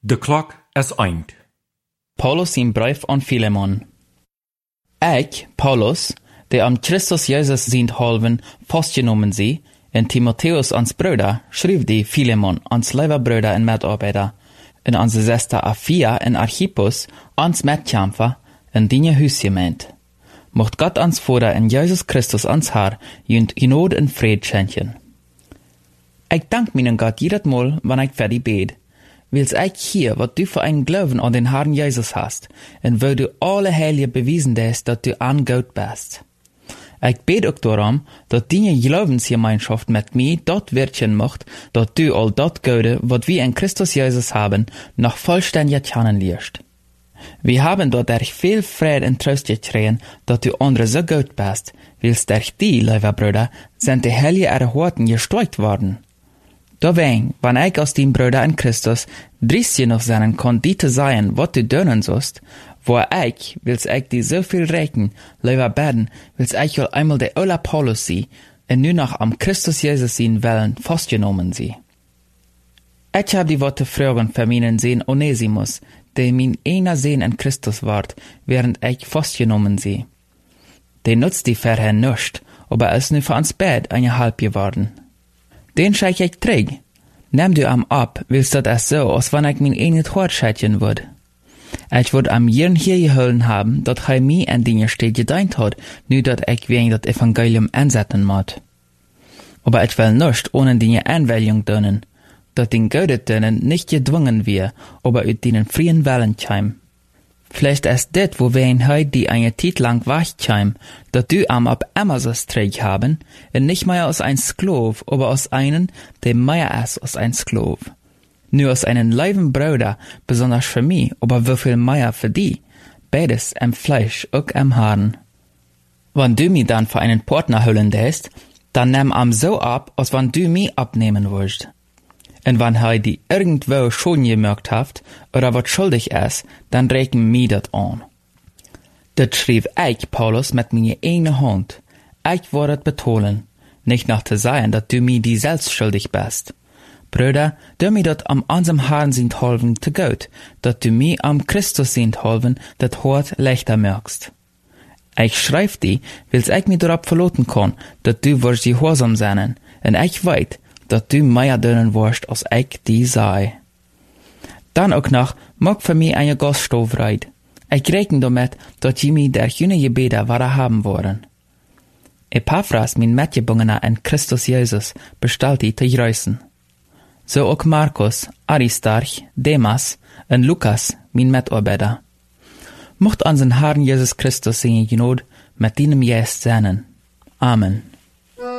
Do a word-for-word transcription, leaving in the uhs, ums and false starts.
De klok is eind. Paulus zijn brief aan Philemon. Ik, Paulus, der am Christus Jesus sind halven vastgenomen zie, en Timotheus ans Bruder, schreef die Philemon ans Leiberbruder en Mitarbeiter, en onze zester Afia en Archippus ans Metkämpfer en die huisgemeent. Mocht Gott ans Vader en Jesus Christus ans Haar junt genode en vrede schenken. Ik dank mijn Gott jedes Mal, wanneer ik fertig bed, wils ik hier, wat du für einen Glauben an den Herrn Jesus hast, en wo du alle Heilige bewiesen hast, dat du an Gott bist. Ik bid ook daarom, dat die Glaubensgemeinschaft mit mir dort wirken mocht, dat du all dat Gute, wat wir in Christus Jesus haben, noch vollständig kennenlernst. Wir haben dort durch viel Friede und Trost gekriegt, dat du andere so gut bist, wils durch die, liebe Brüder, sind die Heilige Erhorten gestärkt worden. Dawein, wann ich aus dem Bruder in Christus dristig noch sein kann, die zu sein, was du dönen sollst, wo ich, wils ich die so viel recken, lieber beten, wils ich will einmal der Ola Paulus sie, und nu noch am Christus Jesus sein Willen festgenommen sie. Ich hab die Worte fragen für meinen Sehn Onesimus, der mein einer Sehn in Christus ward, während ich festgenommen sie. Der nutzt die Verherr nicht, aber er ist nu für uns Bett eine halb geworden. Den scheich ich träg. Nimm du am ab, willst dat es so, als wann ich mein eigenes Hort scheitchen würd. Ich würd am Jirn hier geholen haben, dat hei mi en Dinge steht gedeint hat, nu dat ich wegen dat Evangelium ansetzen mod. Aber ich will nicht ohne Dinge Anwählung dönen, dat den Gödet dönen nicht gedwungen wir, aber ut denen frien Wellen keim. Vielleicht ist det, wo wir in heut die eine Zeit lang wachkeim, dat du am ab Amazos träg haben, und nicht mehr aus ein Sklav, aber aus einen, der mehr ist als ein Sklav. Nur aus einen leiben Bruder, besonders für mich, aber wieviel mehr für die, beides am Fleisch und am Haaren. Wenn du mich dann für einen Partner holen lässt, dann nimm am so ab, als wenn du mich abnehmen willst. Und wenn er die irgendwo schon gemerkt hat, oder wat schuldig ist, dann reken mir dat an. Dat schrieb ich, Paulus, mit meiner eigenen Hand. Ich wollte betonen, nicht nach zu sagen, dat du mir die selbst schuldig bist. Brüder, du mir dat am unserem Herrn sind halven zu gut, dat du mir am Christus sind halven, dat Hort leichter merkst. Ich schreib die, wils ich mir darauf verloten kann, dat du wirst gehorsam sein, und ich weiß, dat du mehr dönen wirst, als ich die sei. Dann auch noch, mag für mich eine Gaststoffreit. Ich rechne damit, dass je mir der jüne Gebete wahre haben wollen. Epaphras, mein Mitgebungener in Christus Jesus, bestellt die zu grüßen. So auch Markus, Aristarch, Demas und Lukas, mein Mitarbeiter. Mocht unseren Herrn Jesus Christus seine Gnade mit deinem Geist sein. Amen.